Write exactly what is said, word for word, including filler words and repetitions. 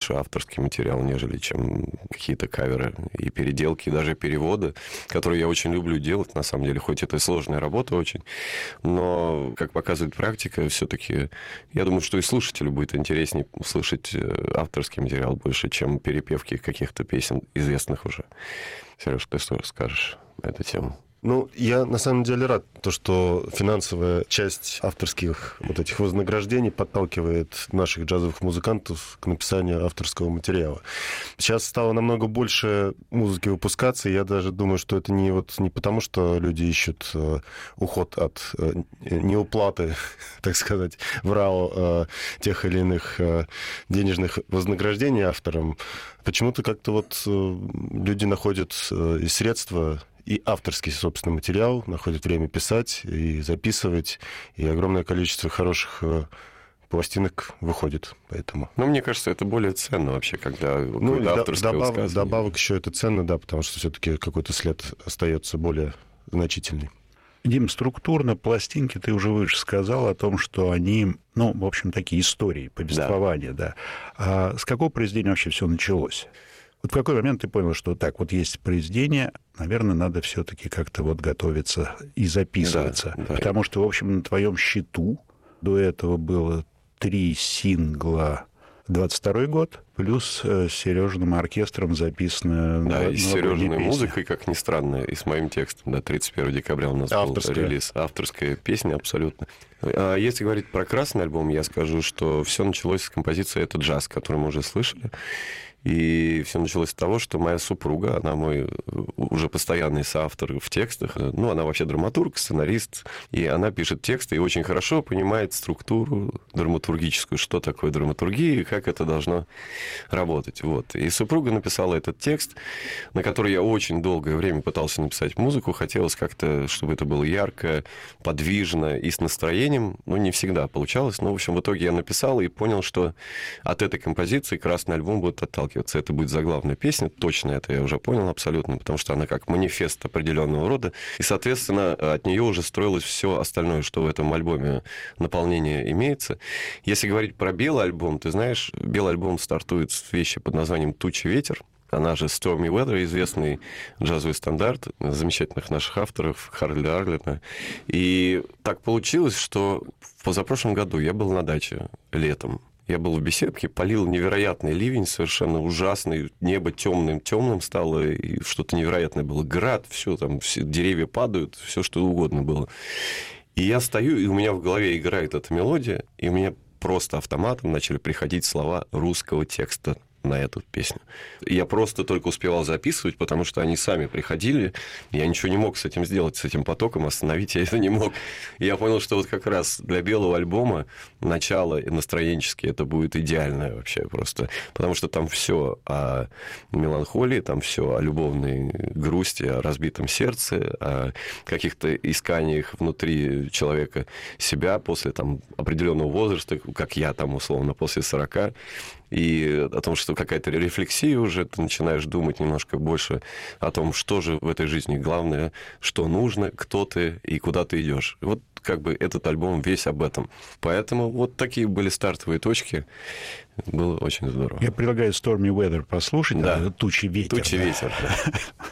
больше авторский материал, нежели чем какие-то каверы и переделки, и даже переводы, которые я очень люблю делать, на самом деле, хоть это и сложная работа очень, но, как показывает практика, все-таки, я думаю, что и слушателю будет интереснее услышать авторский материал больше, чем перепевки каких-то песен, известных уже. Сереж, ты что скажешь на эту тему? Ну, я на самом деле рад, то, что финансовая часть авторских вот этих вознаграждений подталкивает наших джазовых музыкантов к написанию авторского материала. Сейчас стало намного больше музыки выпускаться, и я даже думаю, что это не, вот, не потому, что люди ищут э, уход от э, неуплаты, так сказать, в РАО э, тех или иных э, денежных вознаграждений авторам. Почему-то как-то вот э, люди находят э, и средства, и авторский, собственно, материал, находят время писать и записывать, и огромное количество хороших пластинок выходит, поэтому... Ну, мне кажется, это более ценно вообще, когда ну, авторское добав, высказывание. Добавок еще это ценно, да, потому что все-таки какой-то след остается более значительный. Дим, структурно пластинки ты уже выше сказал о том, что они, ну, в общем, такие истории, повествования, да. да. А с какого произведения вообще все началось? Вот в какой момент ты понял, что так, вот есть произведение, наверное, надо все-таки как-то вот готовиться и записываться. Да, да. Потому что, в общем, на твоем счету до этого было три сингла двадцать второй год, плюс с Сережиным оркестром записано... Да, и с Сережиной музыкой, как ни странно, и с моим текстом. Да, тридцать первого декабря у нас Авторская. был релиз. Авторская песня, абсолютно. А если говорить про красный альбом, я скажу, что все началось с композиции «Это джаз», которую мы уже слышали. И все началось с того, что моя супруга, она мой уже постоянный соавтор в текстах, ну, она вообще драматург, сценарист, и она пишет тексты и очень хорошо понимает структуру драматургическую, что такое драматургия и как это должно работать. Вот. И супруга написала этот текст, на который я очень долгое время пытался написать музыку, хотелось как-то, чтобы это было ярко, подвижно и с настроением, ну, не всегда получалось, но, в общем, в итоге я написал и понял, что от этой композиции «Красный альбом» будет отталкиваться. Это будет заглавная песня, точно это я уже понял абсолютно, потому что она как манифест определенного рода, и, соответственно, от нее уже строилось все остальное, что в этом альбоме наполнение имеется. Если говорить про белый альбом, ты знаешь, белый альбом стартует с вещи под названием «Тучи ветер», она же Stormy Weather, известный джазовый стандарт замечательных наших авторов, Харли Арлина. И так получилось, что в позапрошлом году я был на даче летом. Я был в беседке, полил невероятный ливень, совершенно ужасный, небо темным-темным стало, и что-то невероятное было. Град, все там, все деревья падают, все что угодно было. И я стою, и у меня в голове играет эта мелодия, и у меня просто автоматом начали приходить слова русского текста на эту песню. Я просто только успевал записывать, потому что они сами приходили. Я ничего не мог с этим сделать, с этим потоком, остановить я это не мог. И я понял, что вот как раз для белого альбома начало настроенчески это будет идеальное вообще просто. Потому что там все о меланхолии, там все о любовной грусти, о разбитом сердце, о каких-то исканиях внутри человека себя после там определенного возраста, как я там условно после сорока. И о том, что какая-то рефлексия уже, ты начинаешь думать немножко больше о том, что же в этой жизни главное, что нужно, кто ты и куда ты идешь. Вот как бы этот альбом весь об этом. Поэтому вот такие были стартовые точки. Было очень здорово. Я предлагаю Stormy Weather послушать. Да. «Тучи ветер». «Тучи ветер», да.